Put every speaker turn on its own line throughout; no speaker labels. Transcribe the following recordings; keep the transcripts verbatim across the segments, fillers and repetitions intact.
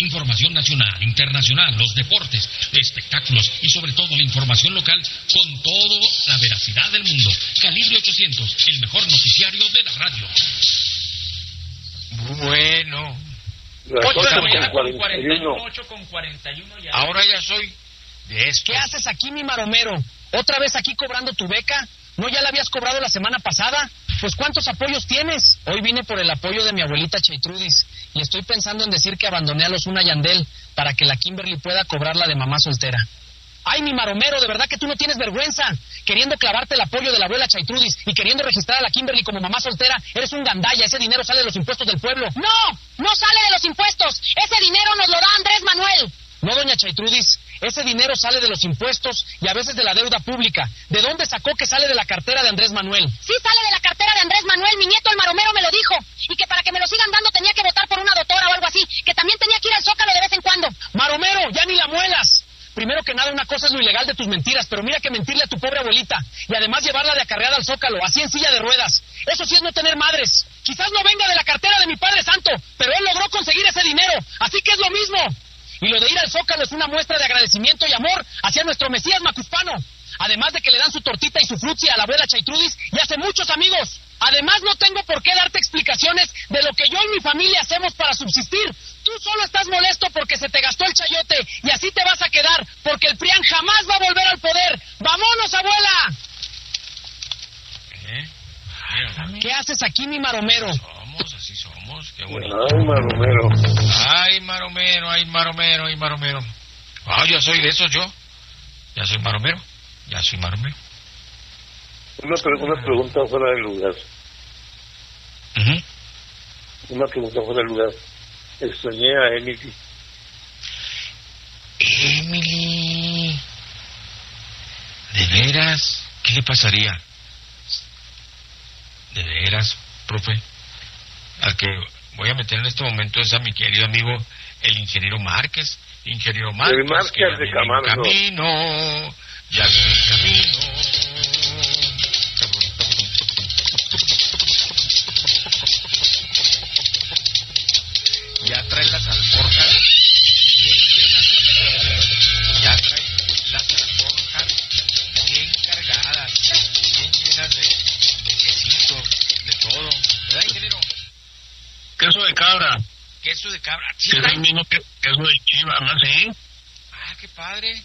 Información nacional, internacional, los deportes, espectáculos y sobre todo la información local con toda la veracidad del mundo. Calibre ochocientos, el mejor noticiario de la radio.
Bueno.
ocho de la mañana con cuarenta y uno. ocho con cuarenta y uno ya.
Ahora ya soy de esto.
¿Qué haces aquí, mi maromero? ¿Otra vez aquí cobrando tu beca? ¿No ya la habías cobrado la semana pasada? Pues ¿cuántos apoyos tienes? Hoy vine por el apoyo de mi abuelita Chaitrudis y estoy pensando en decir que abandoné a los Una Yandel para que la Kimberly pueda cobrar la de mamá soltera. Ay, mi maromero, de verdad que tú no tienes vergüenza. Queriendo clavarte el apoyo de la abuela Chaitrudis y queriendo registrar a la Kimberly como mamá soltera, eres un gandalla. Ese dinero sale de los impuestos del pueblo.
¡No! ¡No sale de los impuestos! ¡Ese dinero nos lo da Andrés Manuel!
No, doña Chaitrudis, ese dinero sale de los impuestos y a veces de la deuda pública. ¿De dónde sacó que sale de la cartera de Andrés Manuel?
Sí sale de la cartera de Andrés Manuel, mi nieto el maromero me lo dijo. Y que para que me lo sigan dando tenía que votar por una doctora o algo así. Que también tenía que ir al Zócalo de vez en cuando.
Maromero, ya ni la muelas. Primero que nada, una cosa es lo ilegal de tus mentiras, pero mira que mentirle a tu pobre abuelita y además llevarla de acarreada al Zócalo, así en silla de ruedas. Eso sí es no tener madres. Quizás no venga de la cartera de mi Padre Santo, pero él logró conseguir ese dinero, así que es lo mismo. Y lo de ir al Zócalo es una muestra de agradecimiento y amor hacia nuestro Mesías Macuspano. Además de que le dan su tortita y su frutzi a la abuela Chaitrudis y hace muchos amigos. Además no tengo por qué darte explicaciones de lo que yo y mi familia hacemos para subsistir. Tú solo estás molesto porque se te gastó el chayote y así te vas a quedar, porque el PRIAN jamás va a volver al poder. ¡Vámonos, abuela!
¿Eh? Ay,
¿Qué haces aquí, mi maromero?
Somos, así somos, qué bonito.
Ay, maromero.
Ay, maromero, ay, maromero, ay, maromero. Ah, ya soy de esos yo. Ya soy maromero, ya soy maromero.
Una, pre- una pregunta fuera de lugar.
Uh-huh.
Una pregunta fuera de lugar. Extrañé a Emily.
Emily. ¿De veras? ¿Qué le pasaría? ¿De veras, profe? Al que voy a meter en este momento es a mi querido amigo, el ingeniero Márquez. Ingeniero Márquez,
El Márquez
que ya
de
viene en
Camargo.
camino, ya viene en camino. Ya trae las alforjas bien llenas, ya trae las alforjas bien cargadas, bien llenas de, de quesitos, de todo, ¿verdad, ingeniero?
Queso de cabra,
Queso de cabra, sí,
que es
trae.
el mismo que queso de chiva, ¿no? Sí.
Ah, qué padre.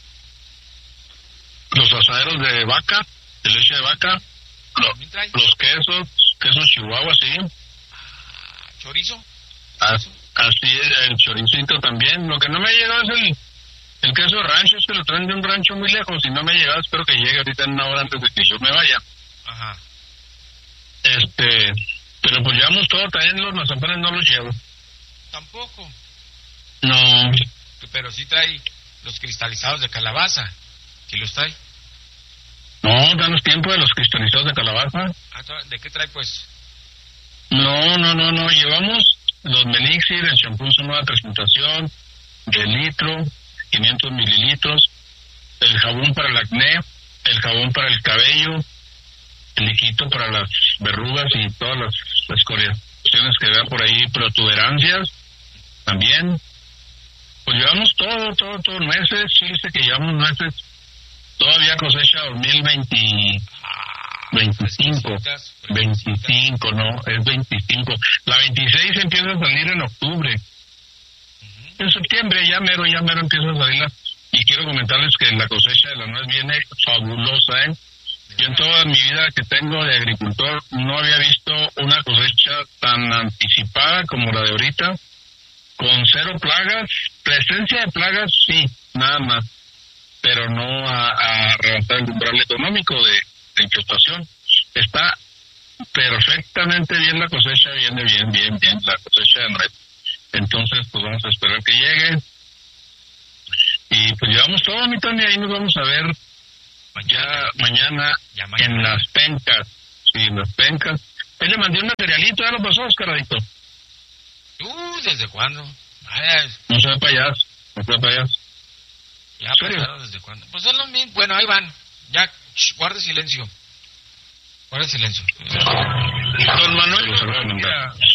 Los asaderos de vaca, de leche de vaca, lo-
¿También trae?
los quesos, quesos chihuahua, sí.
Ah, chorizo.
As- Así es, el choricito también. Lo que no me ha llegado es el, el queso de rancho, es que lo traen de un rancho muy lejos y no me ha llegado. Espero que llegue ahorita en una hora antes de que yo me vaya.
Ajá.
Este, pero pues llevamos todo, también los mazapanes no los llevo.
Tampoco.
No,
Pero sí trae los cristalizados de calabaza. ¿Sí los trae?
no, danos tiempo de los cristalizados de calabaza.
Ah, ¿de qué trae, pues?
No, no, no, no, llevamos los Melixir, el champú su nueva presentación, de litro, quinientos mililitros, el jabón para el acné, el jabón para el cabello, el liquito para las verrugas y todas las escoriaciones que vean por ahí, protuberancias, también. Pues llevamos todo, todo, todo, nueces, fíjese que llevamos nueces, todavía cosecha dos mil veinte, veinticinco,
Fresquecitas, fresquecitas.
veinticinco, no, es veinticinco. La veintiséis empieza a salir en octubre.
Ujú.
En septiembre ya mero, ya mero empieza a salir. la- Y quiero comentarles que la cosecha de la nuez viene fabulosa, ¿eh? Yo en toda mi vida que tengo de agricultor no había visto una cosecha tan anticipada como la de ahorita, con cero plagas, presencia de plagas sí, nada más, pero no a, a reventar el umbral económico de, de infestación. Está perfectamente bien la cosecha, viene bien, bien, bien la cosecha de nuez. Entonces, pues vamos a esperar que llegue. Y pues llevamos todo, mi Tony, ahí nos vamos a ver ya mañana,
Ya mañana.
en las pencas. Sí, en las pencas. Él le mandé un materialito, ya lo pasó, Oscaradito.
Uh, ¿desde cuándo? Ay,
No sea payaso, no sea payaso.
ya
¿En serio?
pasaron desde cuándo. Pues es lo mismo. Bueno, ahí van. Ya, shh, guarde silencio. Guarde silencio.
Don Manuel,
Mira,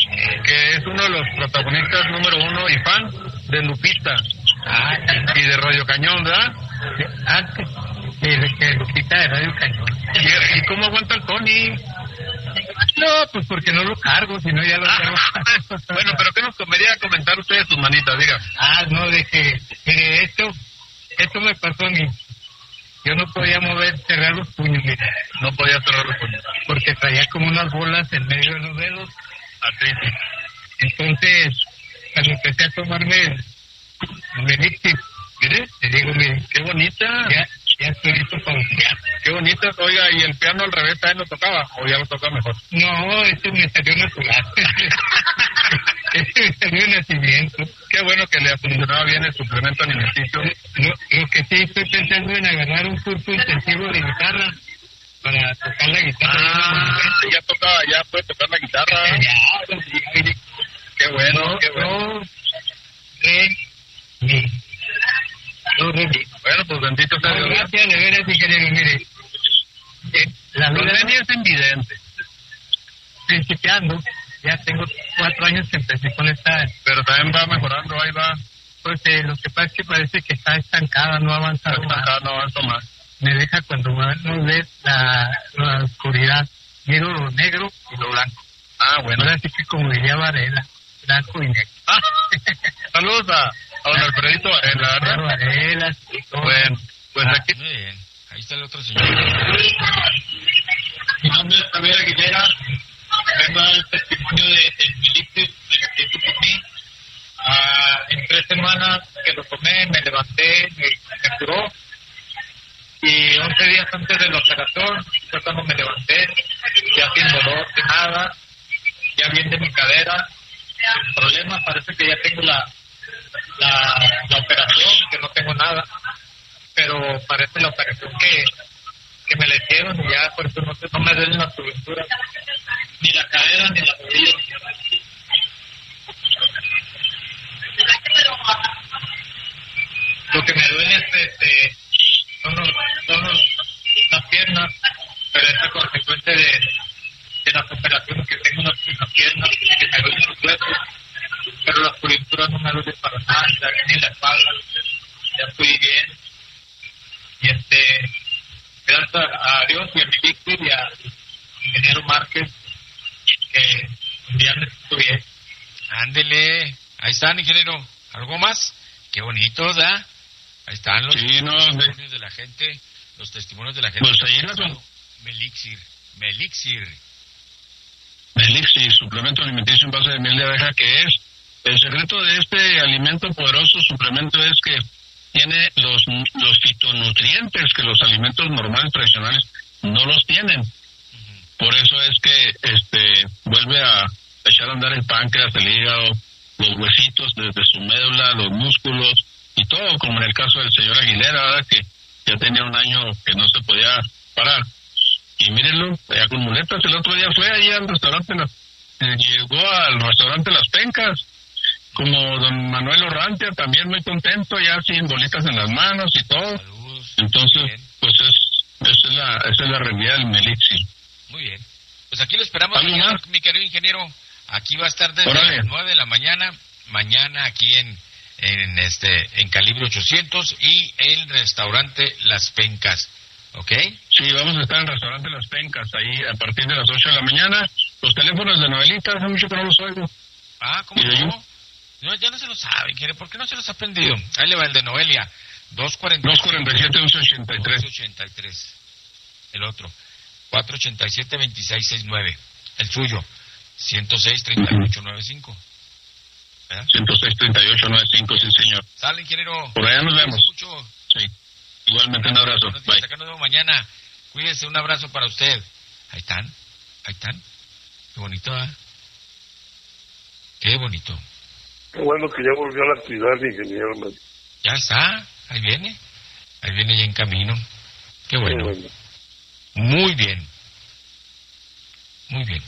que es uno de los protagonistas número uno y fan de Lupita.
Ah,
Y de Radio Cañón, ¿verdad?
ah, que, de, que Lupita de Radio Cañón.
¿Y, y cómo aguanta el Tony?
No, pues porque no lo cargo, si no ya lo cargo.
Bueno, pero ¿qué nos comería comentar usted de sus manitas? Diga.
Ah, no, de que, mire, esto, esto me pasó a mí. Yo no podía mover, cerrar los puños, mire.
No podía cerrar los puños.
Porque traía como unas bolas en medio de los dedos.
Artritis.
Entonces, cuando empecé a tomarme el, el elixir, mire, te digo, mire,
Qué bonita.
ya, ya estoy listo para boxear.
Qué bonita. Oiga, ¿y el piano al revés también lo tocaba? ¿O ya lo toca mejor?
No, este me salió natural. Este me salió de nacimiento.
Qué bueno que le funcionaba bien el suplemento alimenticio.
Lo, lo que sí estoy pensando en agarrar un curso intensivo de guitarra para tocar la guitarra.
Ah, ya toca, ya puede tocar la guitarra.
Ya, pues, ya, ya.
Qué bueno,
Do,
qué bueno.
do, re, mi. Do, re, mi.
Bueno, pues bendito sea
No,
Dios.
gracias, de veras, ingeniero, mire. Eh, la
Don
vida
Lenny es invidente,
principiando, ya tengo cuatro años que empecé con esta.
pero también va mejorando, ahí va.
Pues eh, lo que pasa es que parece que está estancada, no ha avanzado más.
Acá no avanza más.
Me deja cuando no ve la, la oscuridad. Miro lo negro y lo blanco.
Ah, bueno.
Ahora sí que como diría Varela, blanco y negro.
Ah, saludos a, a don Alfredito Varela, ¿verdad?
Varela, sí, todo.
Bueno, pues
Ah,
aquí.
Muy bien. Ahí está el otro señor.
Mi nombre es Javier Aguilera. Vengo a dar el testimonio de, de mi elixir, de lo que hizo por mí. Ah, en tres semanas que lo tomé, me levanté, me, me curó. Y once días antes de la operación, fue cuando me levanté, ya sin dolor, sin nada, ya bien de mi cadera. El problema parece que ya tengo la, la, la operación, que no tengo nada, pero parece la operación que, que me la hicieron y ya por eso no, sé, no me duelen las coberturas, ni la cadera ni la rodilla. Lo que me duele es este, son, los, son los, las piernas, pero es a consecuencia de, de las operaciones que tengo en las, en las piernas, que me duelen los huesos, pero las coyunturas no me duelen para nada, ni la espalda, ya estoy bien. Y este, gracias a Dios y a mi Víctor y al ingeniero Márquez, que ya me estoy bien.
Ándele. Ahí están, ingeniero. ¿Algo más? Qué bonitos, ¿ah? Ahí están los
Sí, no,
testimonios de la gente. Los testimonios de la gente.
Pues ahí las-
Melixir. Melixir.
Elixir, suplemento alimenticio en base de miel de abeja, que es el secreto de este alimento poderoso suplemento es que tiene los los fitonutrientes que los alimentos normales tradicionales no los tienen. Por eso es que este vuelve a echar a andar el páncreas, el hígado, los huesitos desde su médula, los músculos y todo, como en el caso del señor Aguilera, ¿verdad? Que ya tenía un año que no se podía parar. Y mírenlo, ya con muletas, el otro día fue ahí al restaurante, Las- eh, llegó al restaurante Las Pencas, como don Manuel Orrantia, también muy contento, ya sin bolitas en las manos y todo.
Saludos.
Entonces,
Bien.
pues es, esa es la, esa es la realidad del Melixir.
Muy bien. Pues aquí lo esperamos,
¿Algo
mañana,
más?
mi querido ingeniero. Aquí va a estar desde
Órale.
las nueve de la mañana. Mañana aquí en, en este en Calibre ochocientos y el restaurante Las Pencas. ¿Ok?
Sí, vamos a estar en el restaurante Las Pencas, ahí a partir de las ocho de la mañana. Los teléfonos de Noelita, hace mucho que no los oigo.
Ah, ¿cómo
¿Y de
no? No, ya no se lo sabe, ingeniero. ¿Por qué no se los ha aprendido? Ahí le va el de Noelia. dos cuarenta
dos cuarenta y siete, once ochenta y tres.
ochenta y tres. El otro. cuatro ochenta y siete, veintiséis sesenta y nueve. El suyo. ciento seis, treinta y ocho noventa y cinco. ¿Verdad?
ciento seis, treinta y ocho, noventa y cinco, sí, señor.
Sale, ingeniero.
Por allá nos
Cuídese
vemos.
mucho.
Sí. Igualmente un abrazo.
Buenos días,
Bye.
acá nos vemos mañana. Cuídese, un abrazo para usted. Ahí están, ahí están. Qué bonito, ¿eh? Qué bonito.
Qué bueno que ya volvió a la actividad, ingeniero. man.
Ya está, ahí viene. Ahí viene ya en camino. Qué bueno.
Qué bueno.
Muy bien. Muy bien.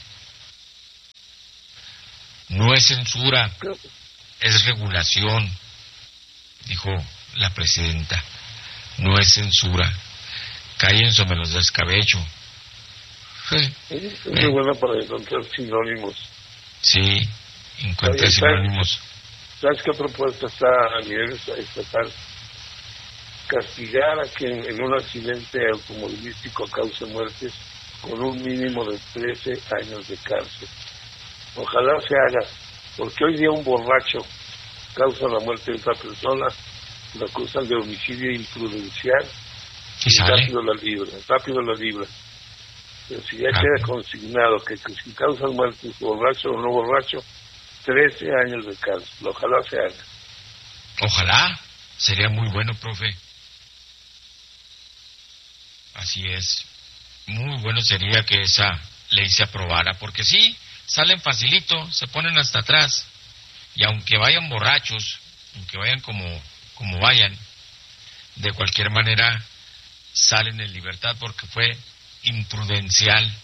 No es censura, es regulación, dijo la presidenta. No es censura. Cállense, me los descabecho. Sí.
Es muy buena para encontrar sinónimos.
Sí. Encuentra
Oye,
sinónimos.
¿Sabes qué propuesta está a nivel estatal? Castigar a quien en un accidente automovilístico cause muertes con un mínimo de trece años de cárcel. Ojalá se haga, porque hoy día un borracho causa la muerte de otra persona, lo acusan de homicidio imprudencial
¿Y sale?
rápido la libra, rápido la libra. Pero si ya
Ah.
queda consignado que, que si causan muertes borracho o no borracho, trece años de cárcel. Ojalá se haga.
Ojalá. Sería muy bueno, profe. Así es. Muy bueno sería que esa ley se aprobara, porque sí, salen facilito, se ponen hasta atrás. Y aunque vayan borrachos, aunque vayan como, como vayan, de cualquier manera salen en libertad porque fue imprudencial.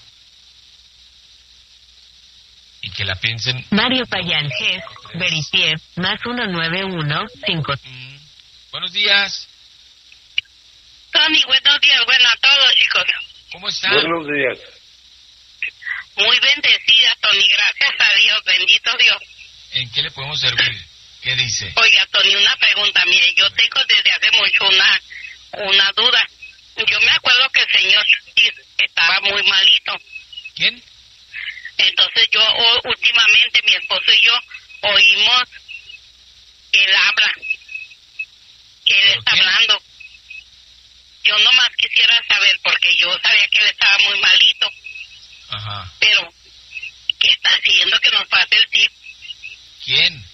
Y que la piensen.
Mario Payán G. Veritier, más uno nueve uno cinco.
Mm. Buenos días.
Tony, buenos días. Bueno, a todos, chicos.
¿Cómo está?
Buenos días.
Muy bendecida, Tony. Gracias a Dios. Bendito Dios.
¿En qué le podemos servir? ¿Qué dice?
Oiga, Tony, una pregunta. Mire, yo tengo desde hace mucho una, una duda. Yo me acuerdo que el señor estaba muy malito.
¿Quién?
Entonces yo o, últimamente, mi esposo y yo oímos que él habla. Que él
¿Pero
está
quién?
hablando. Yo nomás quisiera saber, porque yo sabía que él estaba muy malito.
Ajá.
Pero, ¿qué está haciendo que nos pase el tip?
¿Quién?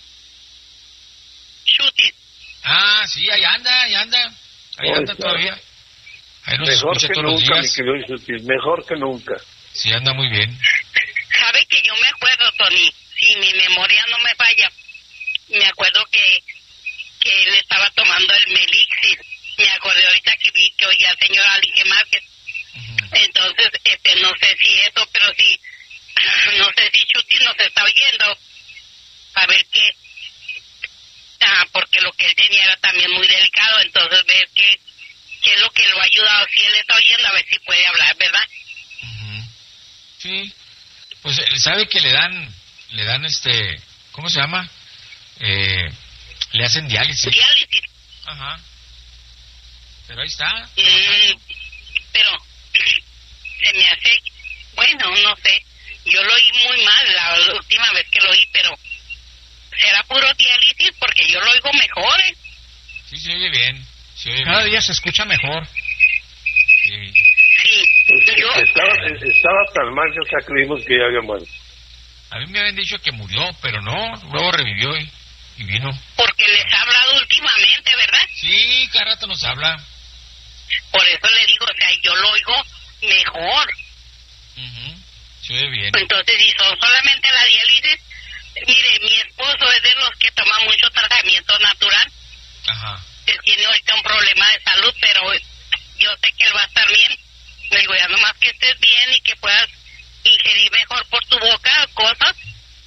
Chutis.
Ah, sí, ahí anda, ahí anda. Ahí
Oh,
anda
está.
todavía. Ahí nos
Mejor
escucha
que
todos los
nunca, mi
días.
querido Jesús, mejor que nunca.
Sí, anda muy bien.
¿Sabe que yo me acuerdo, Tony? Si mi memoria no me falla, me acuerdo que, que él estaba tomando el Melixis. Me acordé ahorita que vi que oía al señor Alige Márquez.
Ujú.
Entonces, este, no sé si eso, pero sí, no sé si Chuti nos está oyendo. A ver qué. Ah, porque lo que él tenía era también muy delicado. Entonces, ver qué, qué es lo que lo ha ayudado. Si él está oyendo, a ver si puede hablar, ¿verdad?
Ujú. Sí. Pues eh, sabe que le dan, le dan este, ¿cómo se llama? Eh, le hacen diálisis.
Diálisis.
Ajá. Pero ahí está.
Mm, pero se me hace, bueno, no sé, yo lo oí muy mal la última vez que lo oí, pero será puro diálisis porque yo lo oigo mejor, ¿eh?
Sí, se oye bien. Se oye
Cada
bien.
día se escucha mejor.
Sí.
Sí,
Pues,
yo,
estaba, estaba tan mal que hasta creímos que ya había muerto.
A mí me habían dicho que murió, pero no, luego revivió y, y vino.
porque les ha hablado últimamente, ¿verdad?
Sí, cada rato nos habla.
Por eso le digo, o sea, yo lo oigo mejor.
Ujú. Se oye bien.
Entonces, si son solamente la diálisis, mire, mi esposo es de los que toma mucho tratamiento natural.
Ajá.
Él tiene ahorita un problema de salud, pero yo sé que él va a estar bien. Le digo, ya nomás que estés bien y que puedas ingerir mejor por tu boca cosas.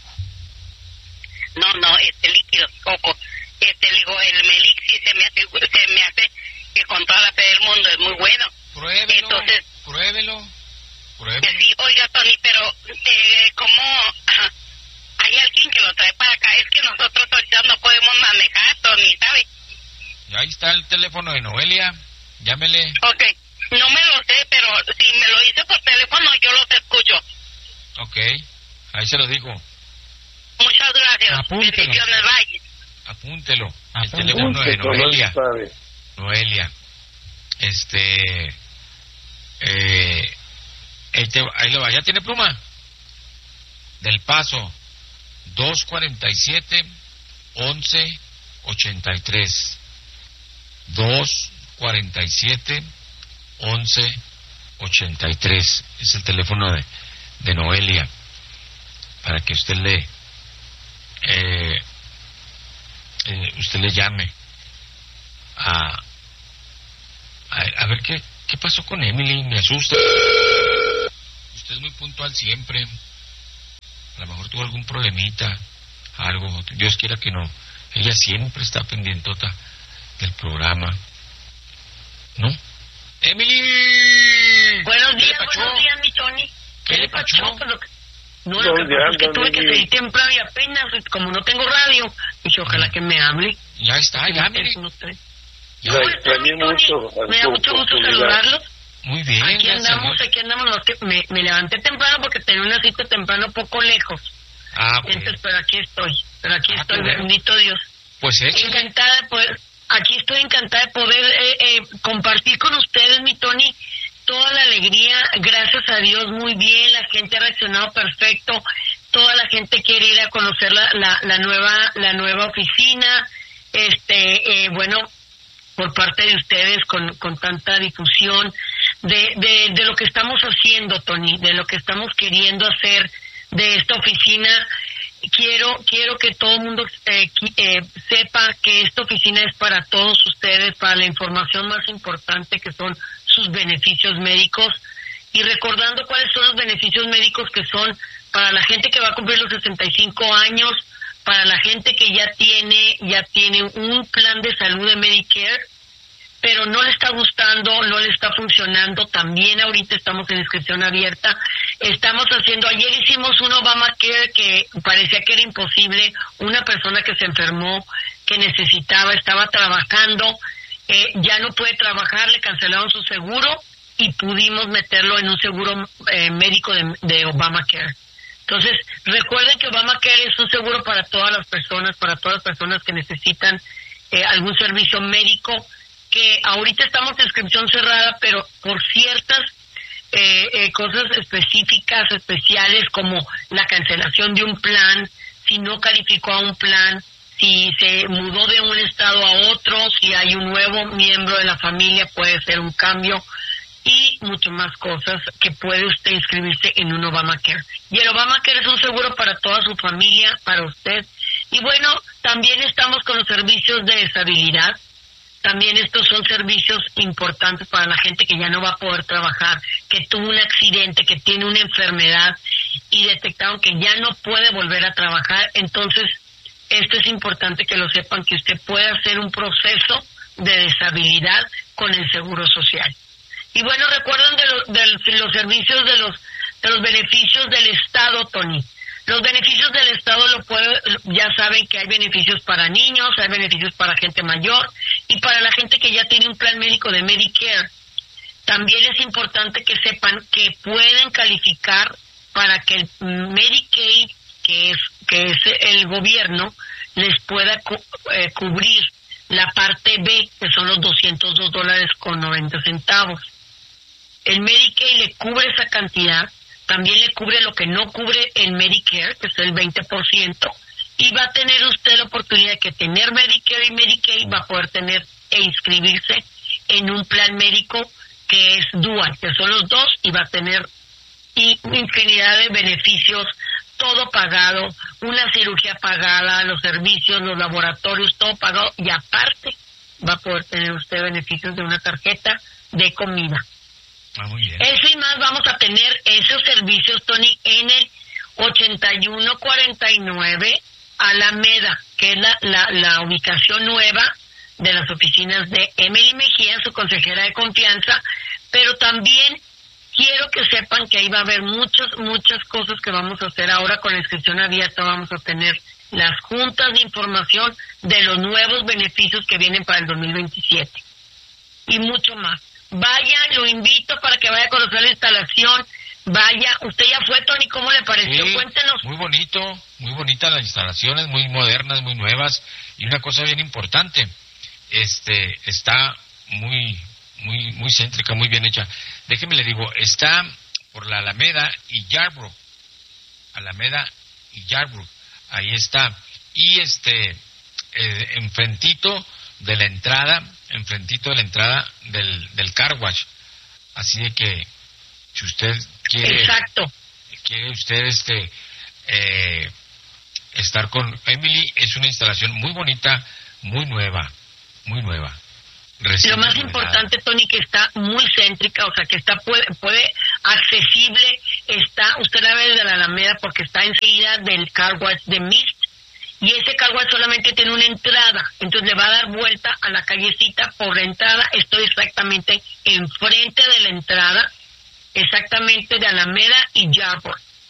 No, no, este líquido, coco. Este, le digo, el Melixi se me hace, se me hace que con toda la fe del mundo es muy bueno.
Pruébelo.
Entonces,
Pruébelo.
que
Pruébelo.
sí, oiga, Tony, pero eh, ¿cómo ajá, hay alguien que lo trae para acá? Es que nosotros ahorita no podemos manejar, Tony, ¿sabe?
Y ahí está el teléfono de Noelia. Llámele.
Ok, no me lo sé, pero si me lo dice por teléfono, yo los escucho.
Ok. Ahí se lo digo.
Muchas gracias.
Apúntelo.
Bendiciones, bye.
Apúntelo. El
Apúntelo.
teléfono de
Que con él
Noelia.
sabe.
Noelia. Este. Eh, ahí, te- ahí le va. ¿Ya tiene pluma? Del Paso. dos cuarenta y siete, once ochenta y tres. dos cuarenta y siete, once ochenta y tres. Es el teléfono de, de Noelia. Para que usted le. Eh, eh, usted le llame a. A, a ver qué, qué pasó con Emily. Me asusta. Usted es muy puntual siempre. A lo mejor tuvo algún problemita, algo. Dios quiera que no. Ella siempre está pendientota del programa. ¿No? ¡Emily!
Buenos
¿Qué le
días,
pachó?
buenos días, mi Tony.
¿Qué le pachó?
Pues lo que,
No, lo que
¿Dónde
pasa es que
andan,
tuve que
Mili?
salir temprano y apenas, como no tengo radio, dije, ojalá que me hable.
Ya está, ya, mire.
No sé.
La
¿Cómo
extrañé
están, Tony?
mucho.
Me da mucho gusto saludarlos.
Muy bien,
Aquí
gracias a
andamos,
Dios.
aquí andamos. Los que me, me levanté temprano porque tenía una cita temprano poco lejos.
Ah, pues,
Entonces, pero aquí estoy. Pero aquí
Ah,
estoy,
qué bueno.
bendito Dios.
pues échale.
Encantada de poder, aquí estoy encantada de poder eh, eh, compartir con ustedes, mi Tony, toda la alegría. Gracias a Dios, muy bien. La gente ha reaccionado perfecto. Toda la gente quiere ir a conocer la, la, la nueva la nueva oficina. Este, eh, bueno, por parte de ustedes con, con tanta difusión de, de, de lo que estamos haciendo, Tony, de lo que estamos queriendo hacer de esta oficina. Quiero quiero que todo el mundo eh, eh, sepa que esta oficina es para todos ustedes, para la información más importante que son sus beneficios médicos, y recordando cuáles son los beneficios médicos que son para la gente que va a cumplir los sesenta y cinco años, para la gente que ya tiene ya tiene un plan de salud de Medicare, pero no le está gustando, no le está funcionando. También ahorita estamos en inscripción abierta. Estamos haciendo, ayer hicimos un Obamacare que parecía que era imposible. Una persona que se enfermó, que necesitaba, estaba trabajando, eh, ya no puede trabajar, le cancelaron su seguro y pudimos meterlo en un seguro eh, médico de, de Obamacare. Entonces, recuerden que Obamacare es un seguro para todas las personas, para todas las personas que necesitan eh, algún servicio médico, que ahorita estamos en inscripción cerrada, pero por ciertas eh, eh, cosas específicas, especiales, como la cancelación de un plan, si no calificó a un plan, si se mudó de un estado a otro, si hay un nuevo miembro de la familia, puede ser un cambio, y mucho más cosas que puede usted inscribirse en un Obamacare. Y el Obamacare es un seguro para toda su familia, para usted. Y bueno, también estamos con los servicios de deshabilidad. También estos son servicios importantes para la gente que ya no va a poder trabajar, que tuvo un accidente, que tiene una enfermedad y detectaron que ya no puede volver a trabajar. Entonces, esto es importante que lo sepan, que usted puede hacer un proceso de deshabilidad con el Seguro Social. Y bueno, recuerdan de, lo, de los servicios, de los de los beneficios del Estado, Tony. Los beneficios del Estado, lo puede, ya saben que hay beneficios para niños, hay beneficios para gente mayor y para la gente que ya tiene un plan médico de Medicare. También es importante que sepan que pueden calificar para que el Medicaid, que es que es el gobierno, les pueda cu- eh, cubrir la parte B, que son los doscientos dos dólares con noventa centavos. El Medicaid le cubre esa cantidad. También le cubre lo que no cubre el Medicare, que es el veinte por ciento, y va a tener usted la oportunidad de que tener Medicare y Medicaid va a poder tener e inscribirse en un plan médico que es dual, que son los dos, y va a tener y infinidad de beneficios, todo pagado, una cirugía pagada, los servicios, los laboratorios, todo pagado, y aparte va a poder tener usted beneficios de una tarjeta de comida.
Ah, muy bien.
Eso y más vamos a tener esos servicios, Tony, en el ochenta y uno cuarenta y nueve Alameda, que es la, la, la ubicación nueva de las oficinas de Emily Mejía, su consejera de confianza, pero también quiero que sepan que ahí va a haber muchas, muchas cosas que vamos a hacer ahora con la inscripción abierta. Vamos a tener las juntas de información de los nuevos beneficios que vienen para el dos mil veintisiete y mucho más. Vaya, lo invito para que vaya a conocer la instalación. Vaya, usted ya fue, Tony, ¿cómo le pareció?
Sí,
Cuéntenos.
muy bonito, muy bonitas las instalaciones, muy modernas, muy nuevas, y una cosa bien importante, este, está muy, muy, muy céntrica, muy bien hecha. Déjeme le digo, está por la Alameda y Yarborough, Alameda y Yarborough, ahí está, y este, eh, enfrentito de la entrada, enfrentito de la entrada del, del car wash. Así de que, si usted quiere,
Exacto.
quiere usted este eh, estar con Emily, es una instalación muy bonita, muy nueva, muy nueva.
Lo más importante, Tony, que está muy céntrica, o sea, que está puede, puede accesible, está, usted la ve desde la Alameda porque está enseguida del car wash de Mist, y ese car wash solamente tiene una entrada, entonces le va a dar vuelta a la callecita por la entrada. Estoy exactamente enfrente de la entrada, exactamente de Alameda y Yarborough.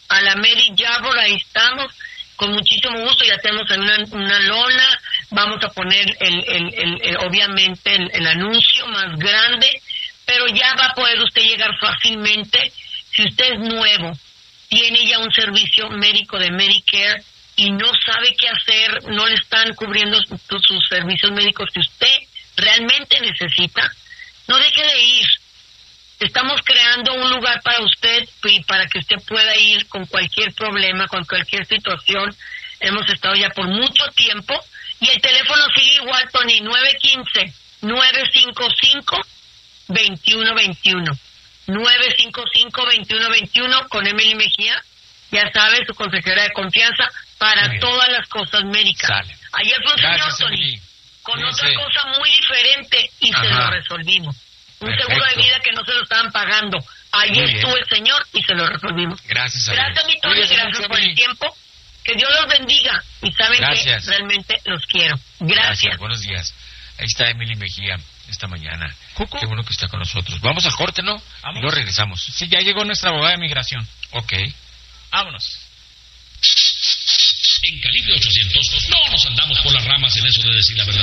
a la Mary Jarbor, ahí estamos, con muchísimo gusto, ya tenemos en una, una lona, vamos a poner el, el, el, el obviamente el, el anuncio más grande, pero ya va a poder usted llegar fácilmente. Si usted es nuevo, tiene ya un servicio médico de Medicare y no sabe qué hacer, no le están cubriendo sus, sus servicios médicos que usted realmente necesita, no deje de ir. Estamos creando un lugar para usted y para que usted pueda ir con cualquier problema, con cualquier situación. Hemos estado ya por mucho tiempo y el teléfono sigue igual, Tony, nueve uno cinco, nueve cinco cinco, dos uno dos uno. nueve cinco cinco, dos uno dos uno con Emily Mejía, ya sabe, su consejera de confianza para todas las cosas médicas.
Sale.
Ayer fue un
Gracias,
señor, Tony,
Emily.
con
Sí,
otra
sí.
cosa muy diferente y
Ajá.
se lo resolvimos. Un
Perfecto.
seguro de vida que no se lo estaban pagando. Ayer
Muy bien.
estuvo el señor y se lo resolvimos.
Gracias a
Gracias,
Dios.
mi Tony,
Cuídese
gracias
mucho,
por el
Emily.
tiempo. Que Dios los bendiga. Y saben
Gracias.
que realmente los quiero. Gracias.
Buenos días. Ahí está Emily Mejía esta mañana.
Cuco.
Qué bueno que está con nosotros. Vamos al corte, ¿no?
Vamos.
Y luego regresamos.
Sí, ya llegó nuestra abogada de migración.
Ok.
Vámonos.
En Calibre ochocientos no nos andamos por las ramas en eso de decir la verdad.